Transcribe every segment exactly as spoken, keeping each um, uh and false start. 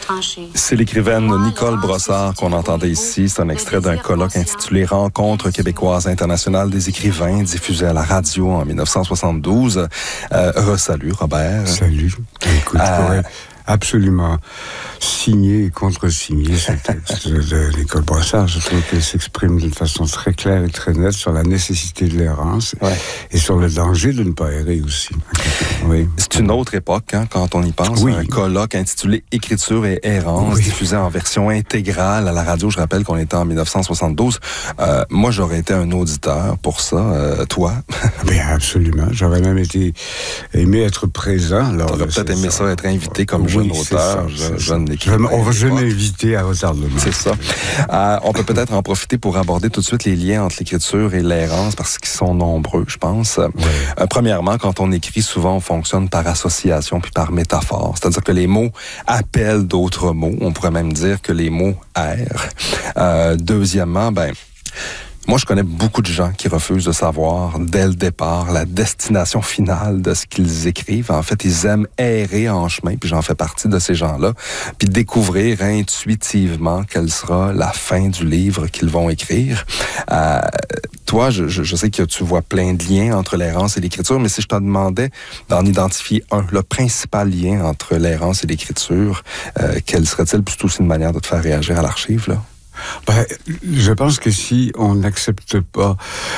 tranchée. C'est l'écrivaine Nicole Brossard qu'on entendait ici. C'est un extrait d'un colloque intitulé « Rencontre québécoise internationale des écrivains » diffusé à la radio en dix-neuf cent soixante-douze. Euh, Re-salut, Robert. Salut. Écoute, je pourrais absolument signer et contre-signer ce texte de, de Nicole Brossard. Je trouve qu'elle s'exprime d'une façon très claire et très nette sur la nécessité de l'errance ouais. et sur le danger de ne pas errer aussi. Oui. C'est une autre époque, hein, quand on y pense. Oui. Un colloque intitulé « Écriture et errance oui. » diffusé en version intégrale à la radio. Je rappelle qu'on était en dix-neuf cent soixante-douze. Euh, moi, j'aurais été un auditeur pour ça. Euh, toi? Bien, absolument. J'aurais même été aimé être présent. Tu aurais peut-être aimé ça, être invité comme oui, jeune auteur, ça, jeune écrivain. On va jamais inviter à retardement. C'est ça. Euh, on peut peut-être en profiter pour aborder tout de suite les liens entre l'écriture et l'errance parce qu'ils sont nombreux, je pense. Oui. Euh, premièrement, quand on écrit, souvent, on fonctionne par association puis par métaphore. C'est-à-dire que les mots appellent d'autres mots. On pourrait même dire que les mots errent. Euh, deuxièmement, ben... Moi, je connais beaucoup de gens qui refusent de savoir, dès le départ, la destination finale de ce qu'ils écrivent. En fait, ils aiment errer en chemin, puis j'en fais partie de ces gens-là, puis découvrir intuitivement quelle sera la fin du livre qu'ils vont écrire. Euh, toi, je, je, je sais que tu vois plein de liens entre l'errance et l'écriture, mais si je te demandais d'en identifier un, le principal lien entre l'errance et l'écriture, euh, quel serait-il? Plutôt aussi une manière de te faire réagir à l'archive, là? Ben, je pense que si on n'accepte pas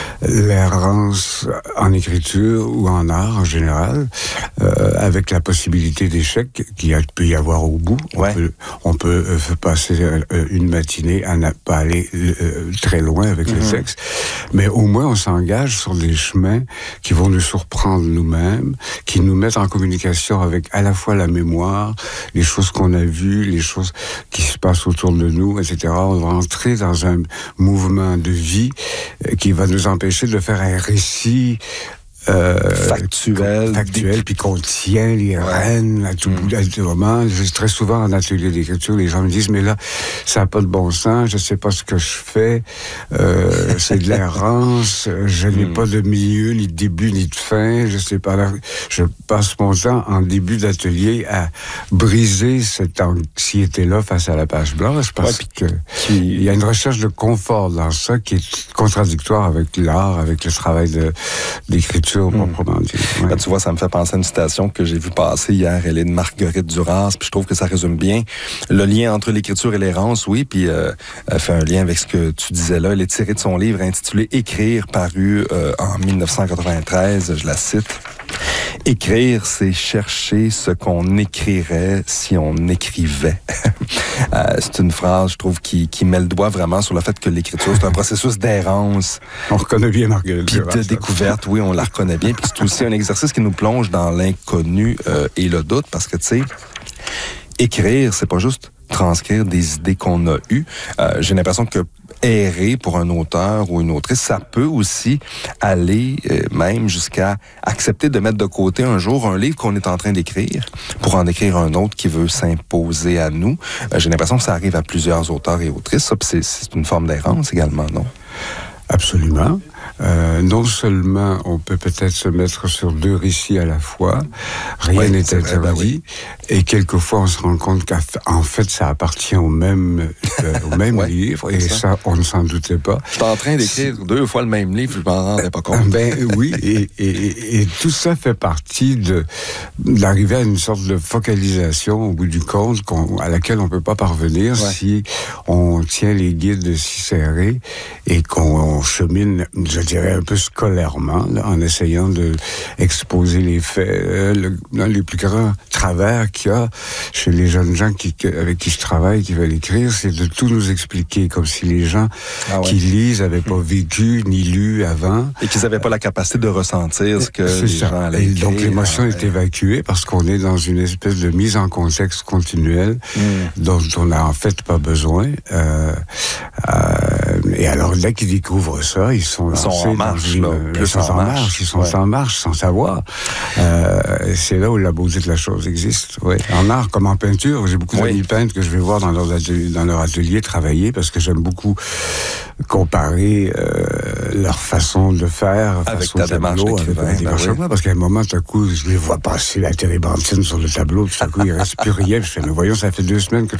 l'errance en écriture ou en art en général, euh, avec la possibilité d'échec qu'il peut y avoir au bout, ouais. on peut, on peut euh, passer euh, une matinée à ne pas aller euh, très loin avec mm-hmm. le texte, mais au moins on s'engage sur des chemins qui vont nous surprendre nous-mêmes, qui nous mettent en communication avec à la fois la mémoire, les choses qu'on a vues, les choses qui se passent autour de nous, et cetera. On va entrer dans un mouvement de vie qui va nous empêcher de faire un récit Euh, factuel, factuel, puis qu'on tient les ouais. rênes à tout mmh. bout, à tout moment. Très souvent en atelier d'écriture, les gens me disent mais là, ça n'a pas de bon sens, je sais pas ce que je fais, euh, c'est de l'errance, je n'ai mmh. pas de milieu, ni de début, ni de fin, je sais pas. Là, je passe mon temps en début d'atelier à briser cette anxiété-là face à la page blanche parce ouais, que qui... il y a une recherche de confort dans ça qui est contradictoire avec l'art, avec le travail de, d'écriture. Mmh. Ouais. Là, tu vois, ça me fait penser à une citation que j'ai vue passer hier. Elle est de Marguerite Duras, puis je trouve que ça résume bien le lien entre l'écriture et l'errance, oui, puis euh, elle fait un lien avec ce que tu disais là. Elle est tirée de son livre intitulé « Écrire », paru euh, en dix-neuf cent quatre-vingt-treize, je la cite. Écrire, c'est chercher ce qu'on écrirait si on écrivait. euh, c'est une phrase, je trouve, qui, qui met le doigt vraiment sur le fait que l'écriture, c'est un processus d'errance. On reconnaît bien Marguerite Puis de découverte, oui, on la reconnaît bien. Puis c'est aussi un exercice qui nous plonge dans l'inconnu euh, et le doute, parce que, tu sais, écrire, c'est pas juste transcrire des idées qu'on a eues. Euh, j'ai l'impression que errer pour un auteur ou une autrice, ça peut aussi aller euh, même jusqu'à accepter de mettre de côté un jour un livre qu'on est en train d'écrire pour en écrire un autre qui veut s'imposer à nous. Euh, j'ai l'impression que ça arrive à plusieurs auteurs et autrices. Ça, puis c'est, c'est une forme d'errance également, non? Absolument. Euh, non seulement on peut peut-être se mettre sur deux récits à la fois, rien oui, n'est interdit, ben oui. et quelquefois on se rend compte qu'en fait ça appartient au même, euh, au même ouais, livre, et ça. ça on ne s'en doutait pas. Je suis en train d'écrire c'est... deux fois le même livre, je m'en rendais pas compte. Ben oui, et, et, et tout ça fait partie de d'arriver à une sorte de focalisation au bout du compte qu'on, à laquelle on peut pas parvenir ouais. si on tient les guides si serrés et qu'on chemine, je dirais, un peu scolairement, là, en essayant de exposer les faits. Euh, le, l'un des plus grands travers qu'il y a chez les jeunes gens qui, avec qui je travaille, qui veulent écrire, c'est de tout nous expliquer, comme si les gens ah ouais. qui lisent n'avaient pas vécu ni lu avant. Et qu'ils n'avaient pas la capacité de ressentir ce que c'est les ça. gens allaient écrire. Donc l'émotion est évacuée parce qu'on est dans une espèce de mise en contexte continuelle mm. dont on n'a en fait pas besoin. Euh, euh, et alors là qu'ils découvrent ça, ils sont Ils sont en marche, une, là. Plus ils sont en marche. marche. Ils sont ouais. en marche sans savoir. Euh, c'est là où la beauté de la chose existe. Ouais. En art comme en peinture, j'ai beaucoup oui. d'amis peintres que je vais voir dans leur atelier, dans leur atelier travailler parce que j'aime beaucoup comparer euh, leur façon de faire avec face ta démarche d'écrivain. Ben oui. Parce qu'à un moment, tout à coup, je les vois passer la térébenthine sur le tableau, tout à coup, il ne reste plus rien. Je fais, mais voyons, ça fait deux semaines que